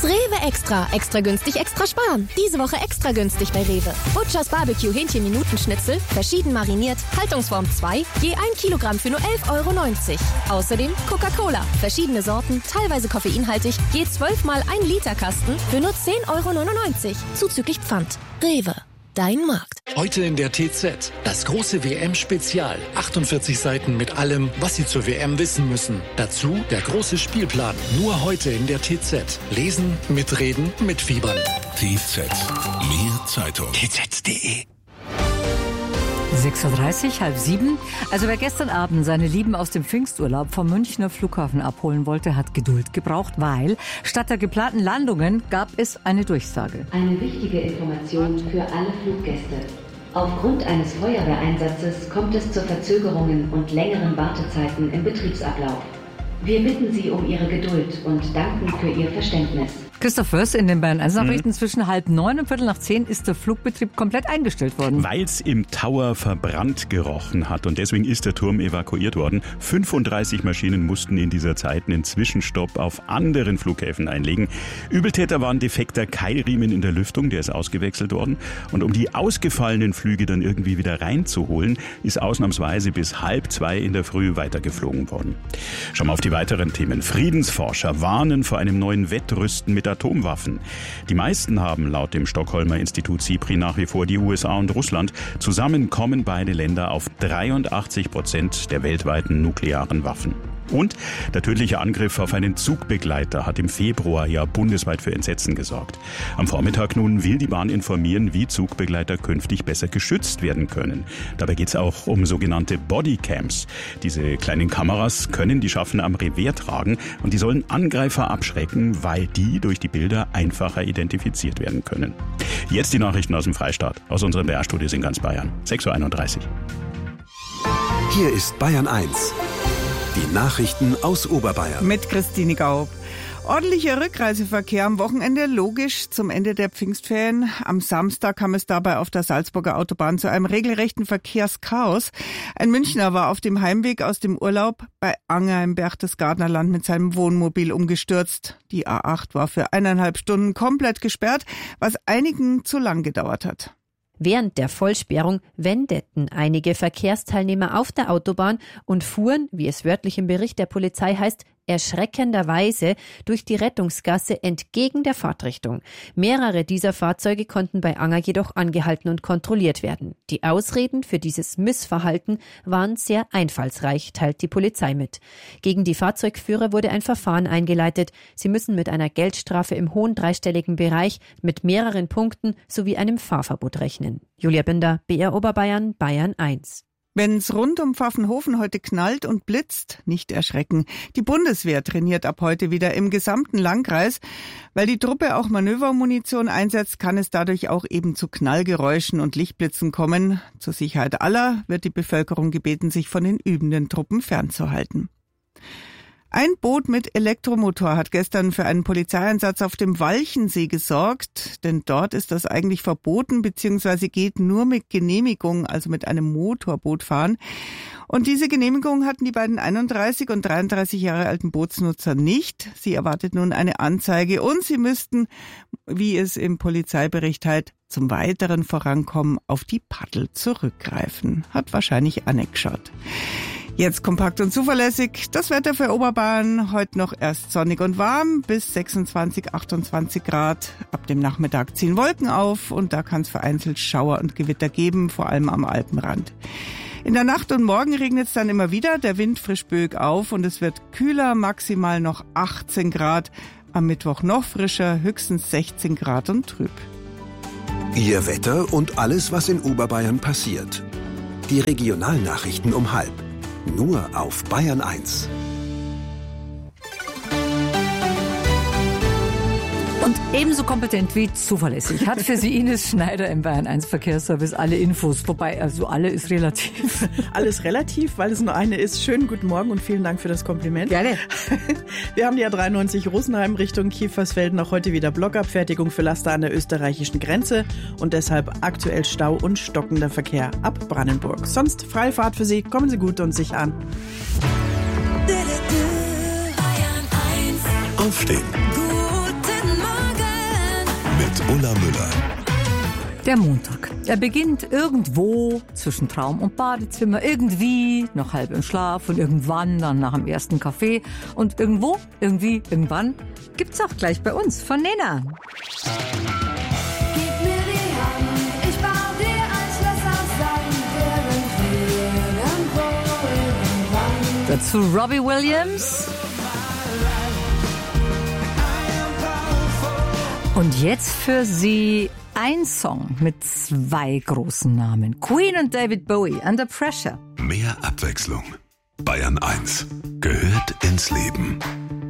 Das Rewe Extra. Extra günstig, extra sparen. Diese Woche extra günstig bei Rewe. Butchers Barbecue Hähnchen-Minutenschnitzel, verschieden mariniert, Haltungsform 2, je 1 Kilogramm für nur 11,90 €. Außerdem Coca-Cola, verschiedene Sorten, teilweise koffeinhaltig, je 12 mal 1 Liter Kasten für nur 10,99 €. Zuzüglich Pfand. Rewe. Dein Markt. Heute in der TZ. Das große WM-Spezial. 48 Seiten mit allem, was Sie zur WM wissen müssen. Dazu der große Spielplan. Nur heute in der TZ. Lesen, mitreden, mitfiebern. TZ. Mehr Zeitung. tz.de 6:30 Uhr, 6:30. Also wer gestern Abend seine Lieben aus dem Pfingsturlaub vom Münchner Flughafen abholen wollte, hat Geduld gebraucht, weil statt der geplanten Landungen gab es eine Durchsage. Eine wichtige Information für alle Fluggäste. Aufgrund eines Feuerwehreinsatzes kommt es zu Verzögerungen und längeren Wartezeiten im Betriebsablauf. Wir bitten Sie um Ihre Geduld und danken für Ihr Verständnis. Christoph Först in den Bayern 1 Nachrichten. Zwischen 8:30 und 9:45 ist der Flugbetrieb komplett eingestellt worden. Weil es im Tower verbrannt gerochen hat und deswegen ist der Turm evakuiert worden. 35 Maschinen mussten in dieser Zeit einen Zwischenstopp auf anderen Flughäfen einlegen. Übeltäter war ein defekter Keilriemen in der Lüftung, der ist ausgewechselt worden. Und um die ausgefallenen Flüge dann irgendwie wieder reinzuholen, ist ausnahmsweise bis 1:30 in der Früh weitergeflogen worden. Schauen wir auf die weiteren Themen. Friedensforscher warnen vor einem neuen Wettrüsten mit Atomwaffen. Die meisten haben laut dem Stockholmer Institut SIPRI nach wie vor die USA und Russland. Zusammen kommen beide Länder auf 83% der weltweiten nuklearen Waffen. Und der tödliche Angriff auf einen Zugbegleiter hat im Februar ja bundesweit für Entsetzen gesorgt. Am Vormittag nun will die Bahn informieren, wie Zugbegleiter künftig besser geschützt werden können. Dabei geht es auch um sogenannte Bodycams. Diese kleinen Kameras können die Schaffner am Revers tragen und die sollen Angreifer abschrecken, weil die durch die Bilder einfacher identifiziert werden können. Jetzt die Nachrichten aus dem Freistaat, aus unseren BR-Studios in ganz Bayern. 6:31 Uhr. Hier ist Bayern 1. Die Nachrichten aus Oberbayern. Mit Christine Gaub. Ordentlicher Rückreiseverkehr am Wochenende, logisch zum Ende der Pfingstferien. Am Samstag kam es dabei auf der Salzburger Autobahn zu einem regelrechten Verkehrschaos. Ein Münchner war auf dem Heimweg aus dem Urlaub bei Anger im Berchtesgadener Land mit seinem Wohnmobil umgestürzt. Die A8 war für 1,5 Stunden komplett gesperrt, was einigen zu lang gedauert hat. Während der Vollsperrung wendeten einige Verkehrsteilnehmer auf der Autobahn und fuhren, wie es wörtlich im Bericht der Polizei heißt, erschreckenderweise durch die Rettungsgasse entgegen der Fahrtrichtung. Mehrere dieser Fahrzeuge konnten bei Anger jedoch angehalten und kontrolliert werden. Die Ausreden für dieses Missverhalten waren sehr einfallsreich, teilt die Polizei mit. Gegen die Fahrzeugführer wurde ein Verfahren eingeleitet. Sie müssen mit einer Geldstrafe im hohen dreistelligen Bereich mit mehreren Punkten sowie einem Fahrverbot rechnen. Julia Binder, BR Oberbayern, Bayern 1. Wenn es rund um Pfaffenhofen heute knallt und blitzt, nicht erschrecken. Die Bundeswehr trainiert ab heute wieder im gesamten Landkreis. Weil die Truppe auch Manövermunition einsetzt, kann es dadurch auch eben zu Knallgeräuschen und Lichtblitzen kommen. Zur Sicherheit aller wird die Bevölkerung gebeten, sich von den übenden Truppen fernzuhalten. Ein Boot mit Elektromotor hat gestern für einen Polizeieinsatz auf dem Walchensee gesorgt, denn dort ist das eigentlich verboten bzw. geht nur mit Genehmigung, also mit einem Motorboot fahren. Und diese Genehmigung hatten die beiden 31 und 33 Jahre alten Bootsnutzer nicht. Sie erwartet nun eine Anzeige und sie müssten, wie es im Polizeibericht heißt, zum weiteren Vorankommen auf die Paddel zurückgreifen. Hat wahrscheinlich angeschaut. Jetzt kompakt und zuverlässig. Das Wetter für Oberbayern. Heute noch erst sonnig und warm bis 26, 28 Grad. Ab dem Nachmittag ziehen Wolken auf und da kann es vereinzelt Schauer und Gewitter geben, vor allem am Alpenrand. In der Nacht und morgen regnet es dann immer wieder. Der Wind frisch böig auf und es wird kühler, maximal noch 18 Grad. Am Mittwoch noch frischer, höchstens 16 Grad und trüb. Ihr Wetter und alles, was in Oberbayern passiert. Die Regionalnachrichten um 12:30. Nur auf Bayern 1. Und ebenso kompetent wie zuverlässig hat für Sie Ines Schneider im Bayern 1 Verkehrsservice alle Infos. Wobei, also alle ist relativ. Alles relativ, weil es nur eine ist. Schönen guten Morgen und vielen Dank für das Kompliment. Gerne. Wir haben die A93 Rosenheim Richtung Kiefersfelden auch heute wieder Blockabfertigung für Laster an der österreichischen Grenze und deshalb aktuell Stau und stockender Verkehr ab Brandenburg. Sonst freie Fahrt für Sie. Kommen Sie gut und sich an. Aufstehen. Guten Morgen. mit Ulla Müller. Der Montag. Er beginnt irgendwo zwischen Traum und Badezimmer, irgendwie noch halb im Schlaf und irgendwann dann nach dem ersten Kaffee. Und irgendwo, irgendwie, irgendwann gibt's auch gleich bei uns von Nena. Gib mir die Hand, ich baue dir ein Schloss aus Sand, irgendwo, irgendwann. Dazu Robbie Williams. Und jetzt für Sie ein Song mit 2 großen Namen. Queen und David Bowie, Under Pressure. Mehr Abwechslung. Bayern 1 gehört ins Leben.